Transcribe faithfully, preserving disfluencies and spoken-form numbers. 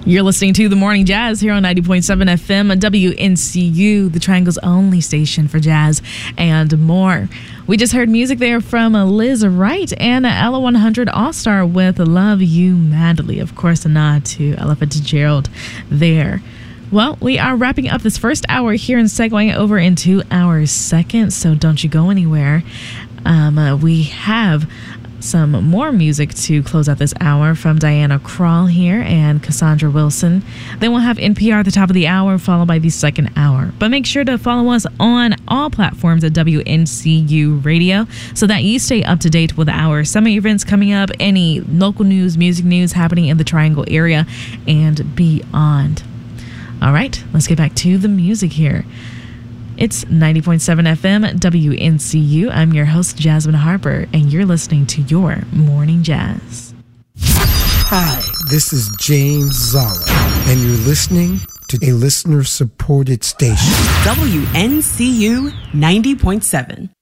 You're listening to The Morning Jazz here on ninety point seven F M, W N C U, the Triangle's only station for jazz and more. We just heard music there from Liz Wright and Ella one hundred All-Star with Love You Madly. Of course, a nod to Ella Fitzgerald there. Well, we are wrapping up this first hour here and segueing over into our second, so don't you go anywhere. Um, uh, we have some more music to close out this hour from Diana Krall here and Cassandra Wilson. Then we'll have N P R at the top of the hour, followed by the second hour. But make sure to follow us on all platforms at W N C U Radio so that you stay up to date with our summer events coming up, any local news, music news happening in the Triangle area, and beyond. All right, let's get back to the music here. It's ninety point seven F M, W N C U. I'm your host, Jasmine Harper, and you're listening to your Morning Jazz. Hi, this is James Zala, and you're listening to a listener-supported station. W N C U ninety point seven.